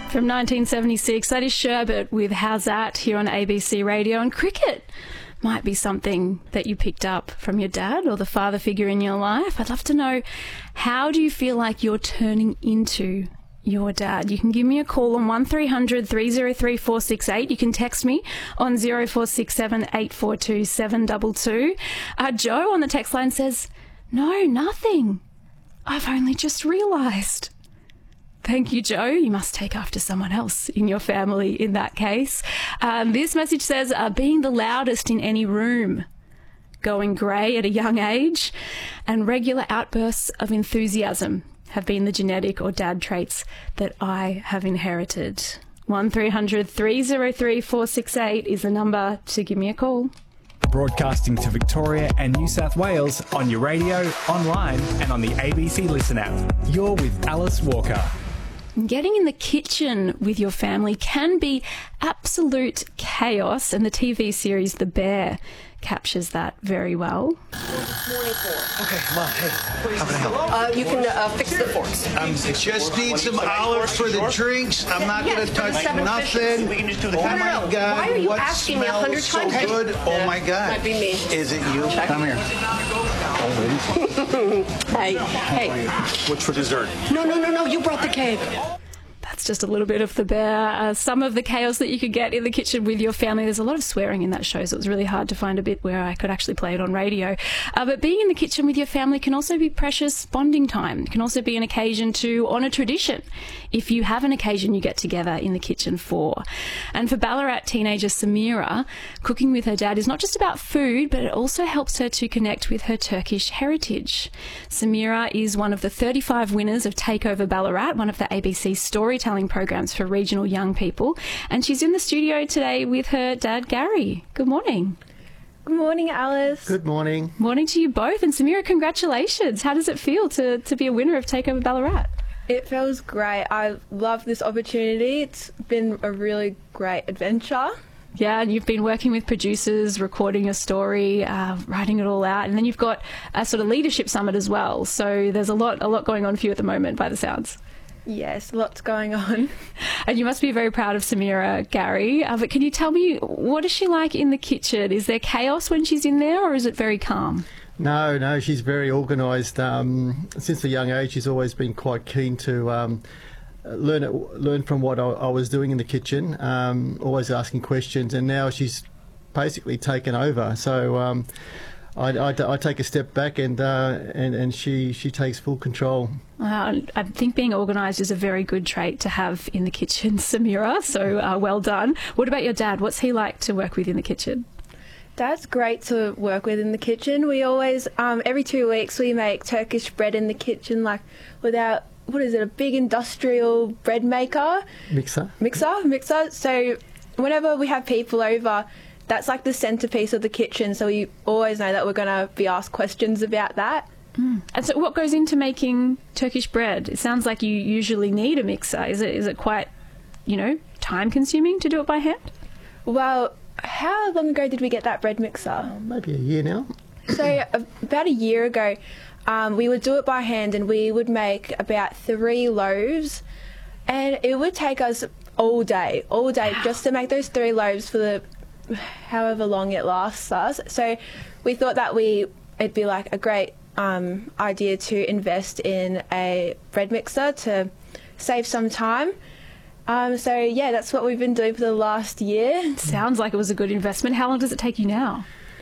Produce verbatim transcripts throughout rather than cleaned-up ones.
From nineteen seventy-six, that is Sherbet with How's That here on A B C Radio. And cricket might be something that you picked up from your dad or the father figure in your life. I'd love to know, how do you feel like you're turning into your dad? You can give me a call on one three hundred three oh three four six eight. You can text me on zero four six seven eight four two seven two two. Uh, Joe on the text line says, no, nothing. I've only just realised. Thank you, Joe. You must take after someone else in your family in that case. Um, this message says, uh, being the loudest in any room, going grey at a young age, and regular outbursts of enthusiasm have been the genetic or dad traits that I have inherited. one three hundred three oh three four six eight is the number to give me a call. Broadcasting to Victoria and New South Wales on your radio, online and on the A B C Listen app. You're with Alice Walker. Getting in the kitchen with your family can be absolute chaos, and the T V series The Bear captures that very well. Okay, Mom, hey, how can I help? Uh, you can uh, fix the forks. Um, just need some olives for the drinks. I'm not going to touch nothing. We can just do the Oh my no, no. God, Why are you what asking me a hundred smells times? so good? Oh my God. Might be me. Is it you? Come here. Hey, hey. What's for dessert? No, no, no, no. You brought the cake. That's just a little bit of The Bear. Uh, some of the chaos that you could get in the kitchen with your family. There's a lot of swearing in that show, so it was really hard to find a bit where I could actually play it on radio. Uh, but being in the kitchen with your family can also be precious bonding time. It can also be an occasion to honour tradition, if you have an occasion you get together in the kitchen for. And for Ballarat teenager Samira, cooking with her dad is not just about food, but it also helps her to connect with her Turkish heritage. Samira is one of the thirty-five winners of Takeover Ballarat, one of the A B C storytelling programs for regional young people, and she's in the studio today with her dad Gary. Good morning. Good morning, Alice. Good morning. Morning to you both. And Samira, congratulations. How does it feel to, to be a winner of Takeover Ballarat? It feels great. I love this opportunity. It's been a really great adventure. Yeah, and you've been working with producers, recording your story, uh, writing it all out, and then you've got a sort of leadership summit as well. So there's a lot, a lot going on for you at the moment, by the sounds. Yes, lots going on. And you must be very proud of Samira, Gary. Uh, but can you tell me, what is she like in the kitchen? Is there chaos when she's in there, or is it very calm? No, no, she's very organised. Um, since a young age, she's always been quite keen to um, learn it, learn from what I, I was doing in the kitchen, um, always asking questions, and now she's basically taken over. So um, I, I, I take a step back, and uh, and, and she, she takes full control. Uh, I think being organised is a very good trait to have in the kitchen, Samira, so uh, well done. What about your dad? What's he like to work with in the kitchen? Dad's great to work with in the kitchen. We always, um, every two weeks, we make Turkish bread in the kitchen, like without, what is it, a big industrial bread maker? Mixer. Mixer, mixer. So whenever we have people over, that's like the centrepiece of the kitchen, so we always know that we're going to be asked questions about that. Mm. And so what goes into making Turkish bread? It sounds like you usually need a mixer. Is it is it quite, you know, time consuming to do it by hand? Well, how long ago did we get that bread mixer? Uh, maybe a year now. So uh, about a year ago, um, we would do it by hand, and we would make about three loaves, and it would take us all day, all day, wow. just to make those three loaves for the however long it lasts us. So we thought that we it'd be like a great um, idea to invest in a bread mixer to save some time. Um, so yeah, that's what we've been doing for the last year. Sounds like it was a good investment. How long does it take you now?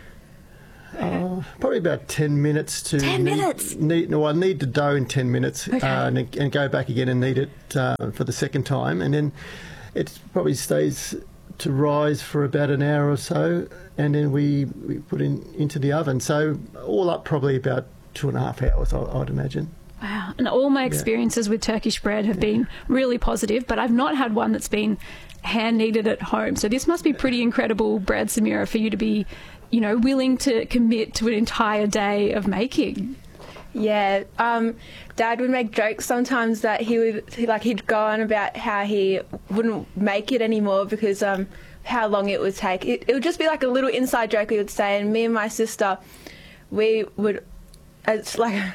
Uh, probably about ten minutes to ten knead, minutes. Knead, no, I knead the dough in ten minutes, okay. uh, and, and go back again and knead it uh, for the second time, and then it probably stays to rise for about an hour or so, and then we, we put it in into the oven. So all up, probably about two and a half hours, I, I'd imagine. Wow. And all my experiences yeah. with Turkish bread have been really positive, but I've not had one that's been hand kneaded at home. So this must be pretty incredible bread, Samira, for you to be, you know, willing to commit to an entire day of making. Yeah, um, Dad would make jokes sometimes that he would, he, like, he'd go on about how he wouldn't make it anymore because um, how long it would take. It, it would just be like a little inside joke we would say, and me and my sister, we would, it's like,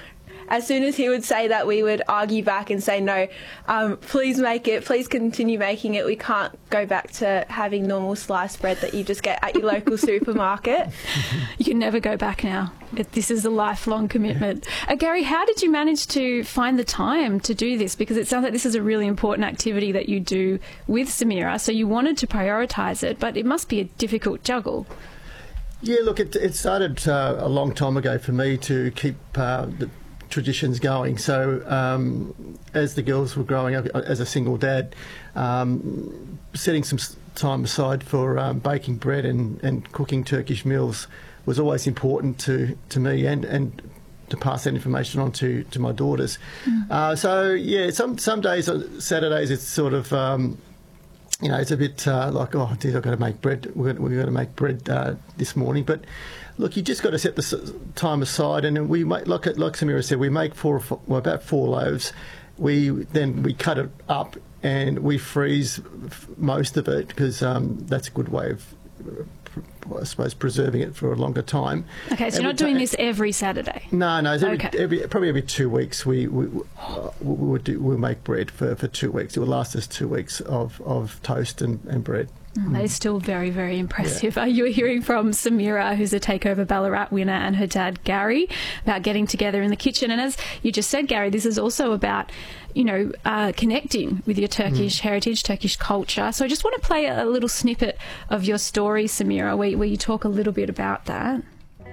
as soon as he would say that, we would argue back and say, no, um, please make it, please continue making it. We can't go back to having normal sliced bread that you just get at your local supermarket. You can never go back now. It, this is a lifelong commitment. Uh, Gary, how did you manage to find the time to do this? Because it sounds like this is a really important activity that you do with Samira, so you wanted to prioritise it, but it must be a difficult juggle. Yeah, look, it, it started uh, a long time ago for me to keep uh, the traditions going. So um, as the girls were growing up, as a single dad, um, setting some time aside for um, baking bread and, and cooking Turkish meals was always important to, to me and, and to pass that information on to, to my daughters. Mm. Uh, so, yeah, some some days, Saturdays, it's sort of, um, you know, it's a bit uh, like, oh, dear, I've got to make bread. We're going to make bread uh, this morning. But, look, you just got to set the time aside. And we make, like, like Samira said, we make four, well, about four loaves. We Then we cut it up and we freeze most of it because um, that's a good way of, I suppose, preserving it for a longer time. Okay, so you're not doing this every Saturday? No, no. It's every, okay. every, probably every two weeks we we uh, we would do, we'll make bread for, for two weeks. It will last us two weeks of, of toast and, and bread. Mm, that is still very, very impressive. Yeah. Uh, you were hearing from Samira, who's a Takeover Ballarat winner, and her dad, Gary, about getting together in the kitchen. And as you just said, Gary, this is also about, you know, uh, connecting with your Turkish mm. heritage, Turkish culture. So I just want to play a little snippet of your story, Samira, where, where you talk a little bit about that.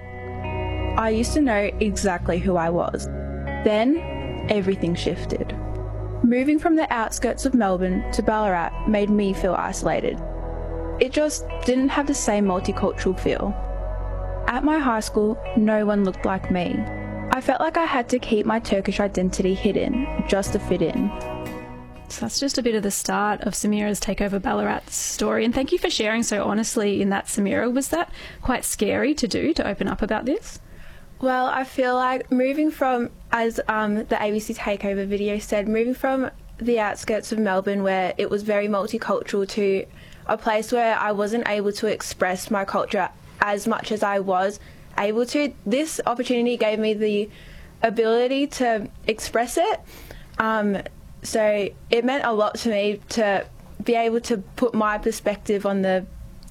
I used to know exactly who I was. Then, everything shifted. Moving from the outskirts of Melbourne to Ballarat made me feel isolated. It just didn't have the same multicultural feel. At my high school, no one looked like me. I felt like I had to keep my Turkish identity hidden just to fit in. So that's just a bit of the start of Samira's Takeover Ballarat story. And thank you for sharing so honestly in that, Samira. Was that quite scary to do, to open up about this? Well, I feel like moving from, as um, the A B C Takeover video said, moving from the outskirts of Melbourne where it was very multicultural to a place where I wasn't able to express my culture as much as I was able to. This opportunity gave me the ability to express it. Um, so it meant a lot to me to be able to put my perspective on the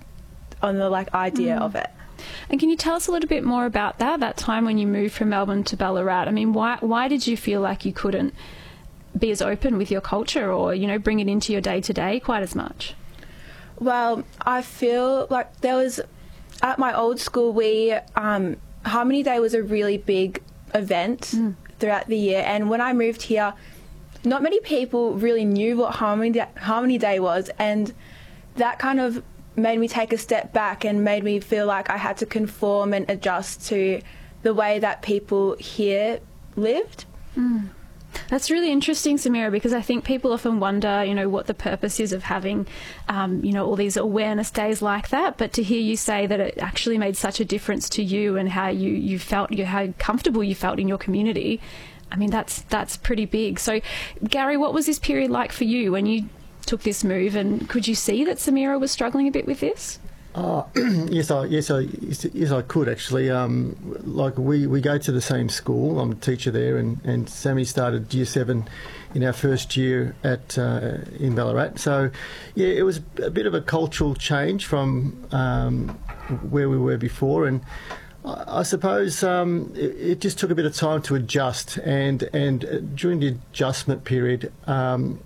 on the like idea mm. of it. And can you tell us a little bit more about that, that time when you moved from Melbourne to Ballarat? I mean, why why did you feel like you couldn't be as open with your culture or, you know, bring it into your day-to-day quite as much? Well, I feel like there was, at my old school, we, um, Harmony Day was a really big event mm. throughout the year. And when I moved here, not many people really knew what Harmony Day, Harmony Day was. And that kind of made me take a step back and made me feel like I had to conform and adjust to the way that people here lived. Mm. That's really interesting, Samira, because I think people often wonder, you know, what the purpose is of having, um, you know, all these awareness days like that. But to hear you say that it actually made such a difference to you and how you, you felt, you, how comfortable you felt in your community, I mean, that's that's pretty big. So, Gary, what was this period like for you when you took this move? And could you see that Samira was struggling a bit with this? Oh, yes, I yes I yes I could actually. Um, like we, we go to the same school. I'm a teacher there, and, and Sammy started year seven in our first year at uh, in Ballarat. So, yeah, it was a bit of a cultural change from um, where we were before, and I, I suppose um, it, it just took a bit of time to adjust. And and during the adjustment period. Um,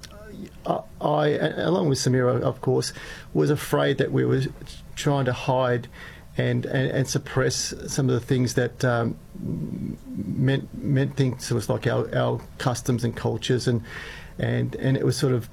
I, along with Samira, of course, was afraid that we were trying to hide and, and, and suppress some of the things that um, meant meant things. It was like our, our customs and cultures, and and and it was sort of